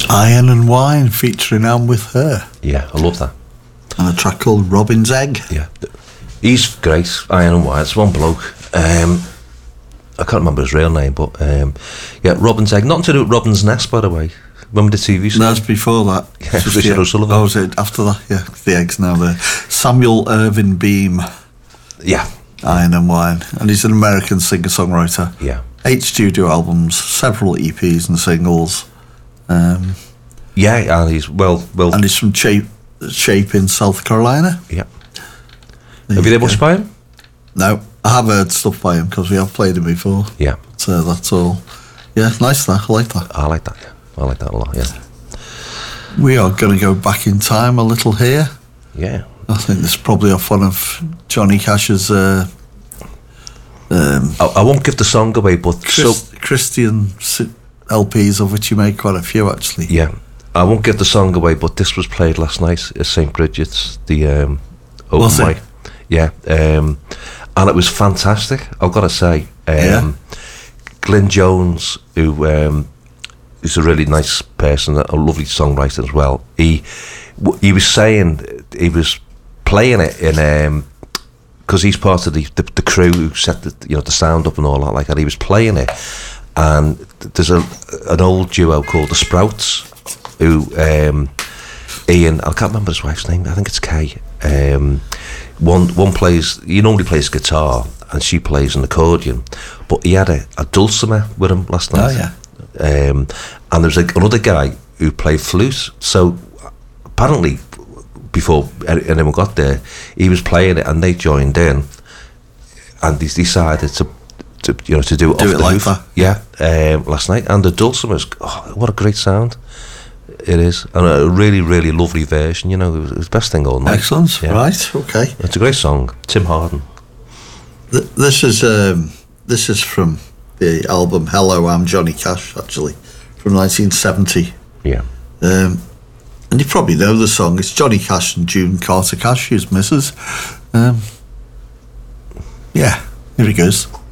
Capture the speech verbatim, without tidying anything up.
Iron and Wine featuring Anne with Her. Yeah, I love that. And a track called Robin's Egg. Yeah, he's great. Iron and Wine. It's one bloke. Um, I can't remember his real name, but um, yeah, Robin's Egg. Nothing to do with Robin's Nest, by the way. Remember the T V show? No, it's before that. Yeah, Richard O'Sullivan. Oh, was it after that? Yeah, the eggs now there. Samuel Irving Beam. Yeah. Iron and Wine. And he's an American singer-songwriter. Yeah. Eight studio albums, several E Ps and singles. Um, yeah, and he's well, well. And he's from Shape, Shape in South Carolina. Yeah. There have you you ever watched by him? No, I have heard stuff by him because we have played him before. Yeah. So that's all. Yeah, nice that. I like that. I like that, yeah. I like that a lot, yeah. We are going to go back in time a little here. Yeah. I think this is probably off one of Johnny Cash's... Uh, um, I, I won't give the song away, but... Chris, so, Christian L Ps, of which you made quite a few, actually. Yeah. I won't give the song away, but this was played last night at Saint Bridget's, the um, open mic. Yeah. Um, and it was fantastic, I've got to say. Um, yeah. Glyn Jones, who... Um, he's a really nice person, a lovely songwriter as well. He he was saying he was playing it in um because he's part of the, the the crew who set the you know the sound up and all that like that. He was playing it, and there's a an old duo called the Sprouts who um Ian, I can't remember his wife's name. I think it's Kay. Um, one one plays. He normally plays guitar, and she plays an accordion. But he had a, a dulcimer with him last night. Oh yeah. Um, and there was a, another guy who played flute. So apparently, before anyone got there, he was playing it, and they joined in, and they decided to, to you know, to do it do off it the like hoof. that. Yeah, um, last night, and the dulcimer's, oh, what a great sound it is, and a really, really lovely version. You know, it was, it was the best thing all night. Excellent. Yeah. Right. Okay. It's a great song. Tim Harden. Th- this is um, this is from the album Hello, I'm Johnny Cash, actually, from nineteen seventy. Yeah. Um, and you probably know the song. It's Johnny Cash and June Carter Cash, his missus. Um, yeah, here he goes.